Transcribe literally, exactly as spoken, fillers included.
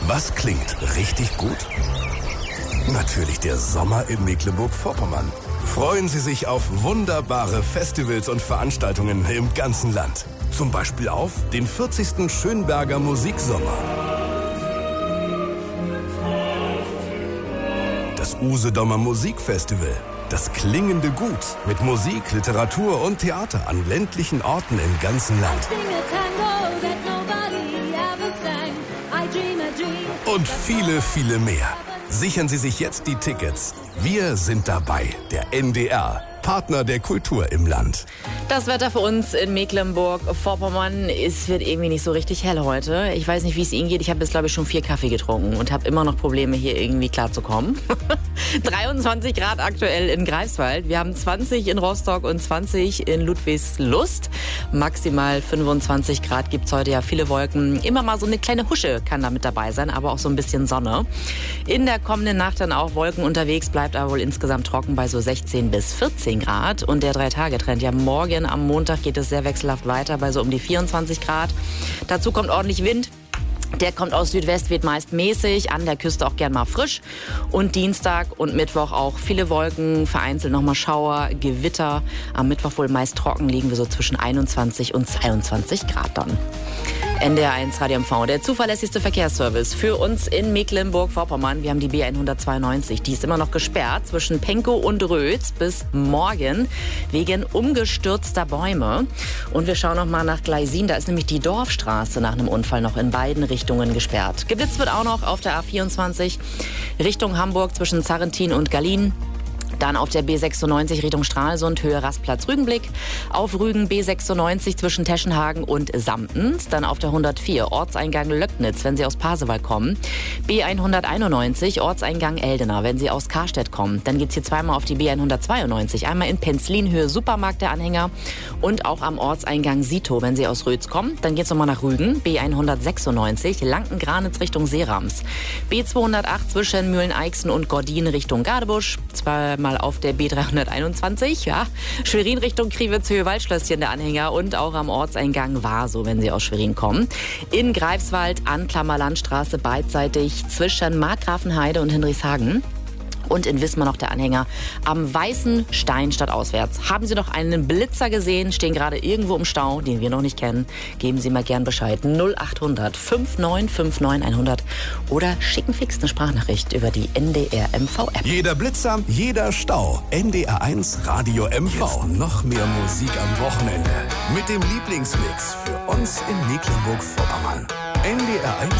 Was klingt richtig gut? Natürlich der Sommer in Mecklenburg-Vorpommern. Freuen Sie sich auf wunderbare Festivals und Veranstaltungen im ganzen Land. Zum Beispiel auf den vierzigsten Schönberger Musiksommer. Das Usedomer Musikfestival. Das klingende Gut mit Musik, Literatur und Theater an ländlichen Orten im ganzen Land. Und viele, viele mehr. Sichern Sie sich jetzt die Tickets. Wir sind dabei, der N D R, Partner der Kultur im Land. Das Wetter für uns in Mecklenburg-Vorpommern, es wird irgendwie nicht so richtig hell heute. Ich weiß nicht, wie es Ihnen geht. Ich habe jetzt, glaube ich, schon vier Kaffee getrunken und habe immer noch Probleme, hier irgendwie klarzukommen. dreiundzwanzig Grad aktuell in Greifswald. Wir haben zwanzig in Rostock und zwanzig in Ludwigslust. Maximal fünfundzwanzig Grad gibt es heute, ja viele Wolken. Immer mal so eine kleine Husche kann da mit dabei sein, aber auch so ein bisschen Sonne. In der kommenden Nacht dann auch Wolken unterwegs, bleibt aber wohl insgesamt trocken bei so sechzehn bis vierzehn Grad. Und der Drei-Tage-Trend, ja morgen am Montag geht es sehr wechselhaft weiter bei so um die vierundzwanzig Grad. Dazu kommt ordentlich Wind. Der kommt aus Südwest, weht meist mäßig, an der Küste auch gern mal frisch. Und Dienstag und Mittwoch auch viele Wolken, vereinzelt nochmal Schauer, Gewitter. Am Mittwoch wohl meist trocken, liegen wir so zwischen einundzwanzig und zweiundzwanzig Grad dann. N D R eins Radio M V, der zuverlässigste Verkehrsservice für uns in Mecklenburg-Vorpommern. Wir haben die B hundertzweiundneunzig, die ist immer noch gesperrt zwischen Pankow und Rötz bis morgen wegen umgestürzter Bäume. Und wir schauen noch mal nach Gleisin, da ist nämlich die Dorfstraße nach einem Unfall noch in beiden Richtungen gesperrt. Geblitzt wird auch noch auf der A vierundzwanzig Richtung Hamburg zwischen Zarrentin und Gallien. Dann auf der B sechsundneunzig Richtung Stralsund, Höhe Rastplatz Rügenblick. Auf Rügen B sechsundneunzig zwischen Teschenhagen und Samptens. Dann auf der hundertvier Ortseingang Löcknitz, wenn Sie aus Pasewalk kommen. B hunderteinundneunzig Ortseingang Eldena, wenn Sie aus Karstedt kommen. Dann geht's hier zweimal auf die B hundertzweiundneunzig. Einmal in Penzlin, Höhe Supermarkt der Anhänger. Und auch am Ortseingang Sito, wenn Sie aus Rötz kommen. Dann geht's nochmal nach Rügen. B hundertsechsundneunzig Lanken-Granitz Richtung Seerams. B zweihundertacht zwischen Mühlen-Eichsen und Gordin Richtung Gadebusch. Zweimal auf der B dreihunderteinundzwanzig, ja. Schwerin Richtung Kriwitz, Höhe Waldschlösschen der Anhänger und auch am Ortseingang Warso, wenn Sie aus Schwerin kommen. In Greifswald an Klammerlandstraße beidseitig zwischen Markgrafenheide und Hinrichshagen. Und in Wismar noch der Anhänger am Weißen Stein stadtauswärts. Haben Sie noch einen Blitzer gesehen, stehen gerade irgendwo im Stau, den wir noch nicht kennen, geben Sie mal gern Bescheid. null acht hundert fünfundneunzig neunundfünfzig hundert oder schicken fix eine Sprachnachricht über die N D R M V-App. Jeder Blitzer, jeder Stau. N D R eins Radio M V. Jetzt noch mehr Musik am Wochenende. Mit dem Lieblingsmix für uns in Mecklenburg-Vorpommern. N D R eins